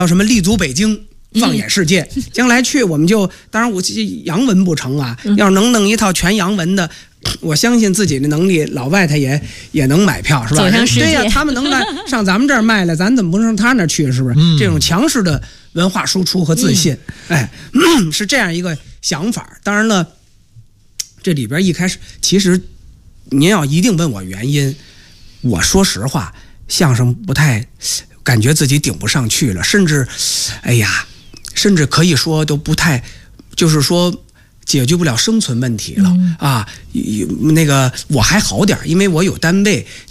叫什么立足北京，放眼世界。将来去我们就，当然我洋文不成啊，要是能弄一套全洋文的，我相信自己的能力，老外他也能买票，是吧？ 走向世界。 对呀，他们能来上咱们这儿卖了，咱怎么不能上他那儿去？是不是？这种强势的文化输出和自信，是这样一个想法。当然了，这里边一开始，其实您要一定问我原因，我说实话，相声不太。感觉自己顶不上去了，甚至可以说都不太，就是说解决不了生存问题了啊。那个我还好点，因为我有单位。